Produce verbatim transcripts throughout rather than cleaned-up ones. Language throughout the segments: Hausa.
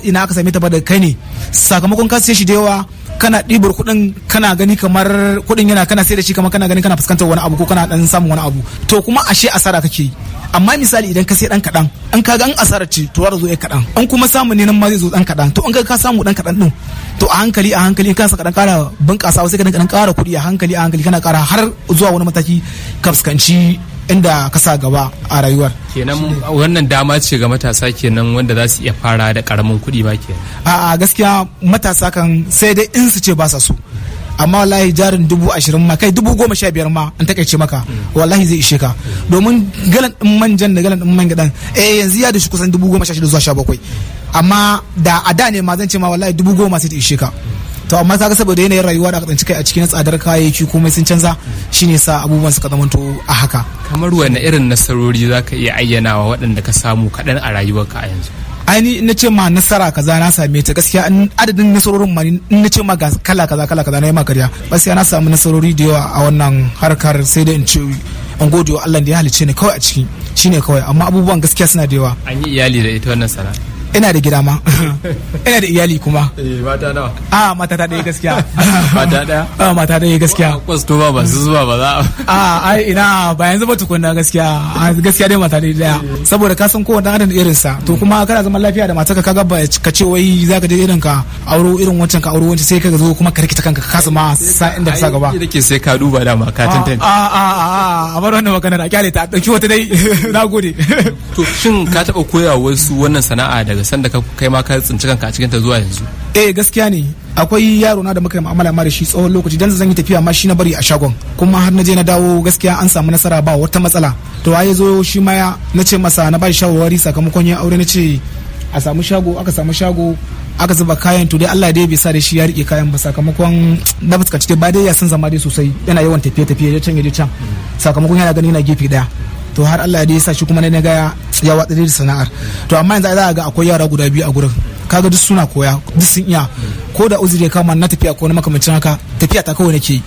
ina aka same ta ba da kai ne, sakamakon ka sai shi da yawa kana ɗibar kuɗin kana gani kamar kuɗin yana kana sai da shi kamar kana gani kana fuskantar wani abu ko kana dan samun wani abu, to kuma ashe asara kake yi. Amma misali idan ka sai dan kaɗan an ka ga an asara ce to war zo ya kaɗan, an kuma samu ne nan ma zai zo dan kaɗan, to an ga ka samu dan kaɗan din to a hankali a hankali in ka saka dan ƙara bunƙasa sai ka dan ƙara kuɗi a hankali a hankali kana ƙara har zuwa wani mataki ka fuskanci inda ka sa gaba a rayuwar. Kenan wannan dama ce ga matasa kenan wanda za su iya fara da karamin kuɗi ba kenan. A'a gaskiya matasa kan sai dai in su ce ba sa so, amma wallahi jarin dubu ashirin ma kai dubu goma sha biyar ma an takaice maka wallahi zai ishe ka, domin galan din manjan da galan din man gadan eh yanzu ya da shi kusan dubu goma sha shida zuwa sha bakwai, amma da a da ne ma zan ce ma wallahi dubu goma sai ta ishe ka. To amma kaga saboda yanayin rayuwa da aka tsinci kai a cikin tsadar kayayyaki komai sun canza, shine sa abubuwan suka zamanto a haka. Kamar wani irin nasarori zaka iya ayyanawa waɗanda ka samu kaɗan a rayuwarka a yanzu? Aini in na ce ma nasara kaza na same ta gaskiya, adadin nasarorin ma in na ce ma ga kala kaza kala kaza na yi makariya, gaskiya na samu nasarori da yawa a wannan harkar, sai da in ce an gode wa Allah da ya halicce ni kawai a ciki, shine kawai, amma abubuwan gaskiya suna da yawa. An yi iyali da ita wannan sana'a? Ina da gida ma ina da iyali kuma. Eh mata nawa? Ah mata ta ɗaya gaskiya. Mata ɗaya? Ah mata ɗaya gaskiya. Kwasto ba ba su zuwa ba za a. Ah ai ina ba yanzu ba tukunna gaskiya, gaskiya dai mata ɗaya saboda ka san kowanne adam da irin sa, to kuma kana zaman lafiya da matarka kaga ba ka ce wai zaka je irin ka auro irin wancan ka auro wancan sai ka zo kuma ka rikita kanka ka kasa ma sa inda ka sa gaba. Ai sai ka duba da ma ka tantance. Ah ah ah a bar wannan maganar a kyale ta dauki wata dai nagode. To shin ka taba koya wasu wannan sana'a daga sanda ka kai ma ka tsinci kanka a cikin ta zuwa yanzu? Eh gaskiya ne, akwai yaro na da muka yi mu'amala ma da shi tsawon lokaci, dan zan yi tafiya ma shi na bari a shagon, kuma har na je na dawo gaskiya an samu nasara ba wata matsala. To ai zo shi ma ya nace masa na bai shawarwari sakamakon ya aure, nace a samu shago, aka samu shago aka zuba kayan, to dai Allah dai bai sa da shi ya rike kayan ba, sakamakon na fuskanci dai ba dai ya san zama dai sosai, yana yawan tafiye tafiye ya can ya je can, sakamakon yana gani na gefe daya. To har Allah ya sa shi kuma na ga ya watsa da sana'ar. To amma yanzu za ga akwai yara guda biyu a gurin, kaga duk suna koya, duk sun iya, ko da uzuri kama na tafiya ko na makamancin haka, tafiya ta kawai nake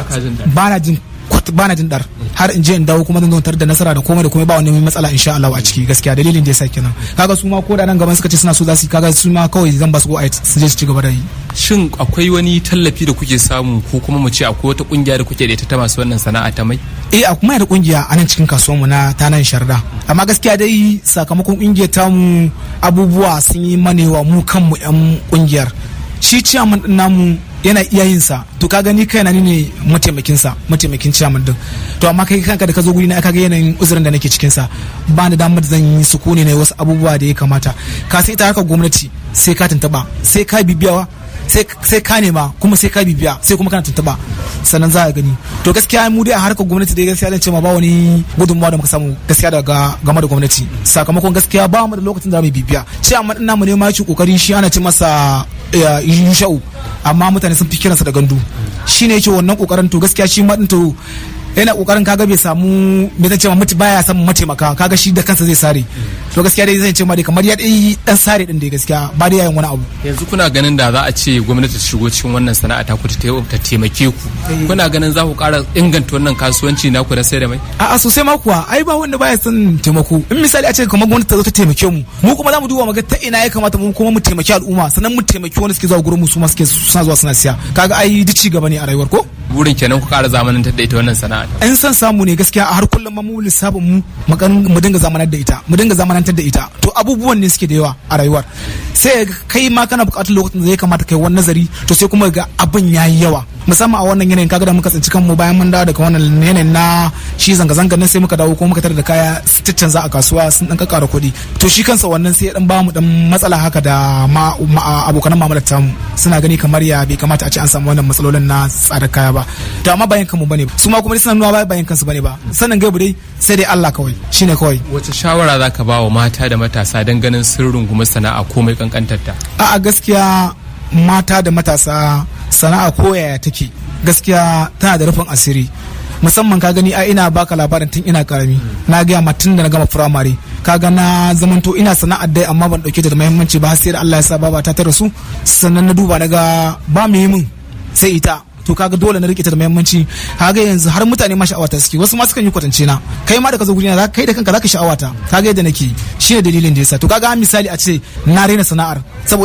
ba na jin ba na jin dar, har in je in dawo kuma zan zantar da nasara da komai da komai ba wani matsala insha Allah a ciki. Gaskiya dalilin da yasa kenan, kaga su ma ko da nan gaban suka ce suna so za su, kaga su ma kawai zan ba su go a su je su ci gaba da yi. Shin akwai wani tallafi da kuke samu ko kuma mu ce akwai wata kungiya da kuke da ita ta masu wannan sana'a ta mai? Eh a kuma da kungiya a nan cikin kasuwar mu na ta nan Sharda, amma gaskiya dai sakamakon kungiyar ta mu abubuwa sun yi manewa mu kanmu yan kungiyar, shi ciyaman din namu yana iya yin sa, to ka gani kaina ni ne mataimakin sa, mataimakin ciyaman din. To amma kai kanka da ka zo guri na kaga yanayin uzurin da nake cikin sa, ba ni damar zan yi sukuni ne wasu abubuwa da ya kamata. Ka sai ita harkar gwamnati sai ka tantaba, sai ka bibiyawa, sai ka nema, kuma sai ka bibiya, sai kuma kana tantaba sannan za a gani. To gaskiya mu dai a harkar gwamnati dai gaskiya zan ce ma ba wani gudunmawa da muka samu gaskiya daga game da gwamnati, sakamakon gaskiya ba mu da lokacin da mu bibiya. Sai amma ina mu ne ma ci kokari, shi ana ce masa Yusha'u, amma mutane sun fi kiransa da Gandu, shine yake wannan kokarin. To gaskiya shi ma din to yana kokarin, kaga bai samu me zan ce ma mutu baya samu mataimaka, kaga shi da kansa zai sare. To gaskiya dai zai ce ma dai kamar ya dai dan sare din dai gaskiya ba dai yayin wani abu. Yanzu kuna ganin da za a ce gwamnati ta shigo cikin wannan sana'a ta ku ta taimake ku, kuna ganin za ku ƙara inganta wannan kasuwanci naku na sai da mai? A'a sosai ma kuwa, ai ba wanda baya son taimako. In misali a ce kamar gwamnati ta zo ta taimake mu, mu kuma za mu duba mu ga ta ina ya kamata mu kuma mu taimaki al'umma, sannan mu taimaki wanda suke zuwa gurin mu, su ma suke suna zuwa suna siya. Kaga ai duk ci gaba ne a rayuwar ko? Burin kenan ku ƙara zamanantar da ita wannan sana'a. In san samu ne gaskiya a har kullum mu lissafin mu mu dinga zamanantar da ita, mu dinga zamanantar da ita. To abubuwan ne suke da yawa a rayuwar, sai kai ma kana buƙatar lokacin da zai kamata kai wani nazari, to sai kuma ga abin yayi yawa, musamman a wannan yanayin. Kaga da muka tsinci kanmu bayan mun dawo daga wannan yanayin na shi zanga-zanga nan, sai muka dawo kuma muka tarar da kaya su za a kasuwa sun dan kakkara kuɗi. To shi kansa wannan sai dan ba mu dan matsala haka da ma abokanan mamalar tamu, suna gani kamar ya bai kamata a ce an samu wannan matsalolin na tsadar kaya ba. To amma bayan kanmu bane, su ma kuma suna nuna bayan kansu bane ba, sanin gaibu dai sai dai Allah kawai, shine kawai. Wace shawara zaka ba wa mata da matasa dan ganin sirrin gumar sana'a komai kankantar ta? A'a gaskiya mata da matasa sana'a koyaya take gaskiya tana da rufin asiri, musamman ka gani ai ina baka labarin tun ina karami, na gaya ma tun da na gama firamare, kaga na zamanto ina sana'ar dai amma ban dauke ta da muhimmanci ba, sai da Allah ya sa baba ta ta rasu, sannan na duba naga ba mu yi min sai ita. To kaga dole na rike ta da muhimmanci. Kaga yanzu har mutane ma sha'awata suke, wasu ma sukan yi kwatance na, kai ma da ka zo guri na kai da kanka zaka sha'awata, kaga yadda nake, shine dalilin da yasa. To kaga misali a ce na rena sana'ar saboda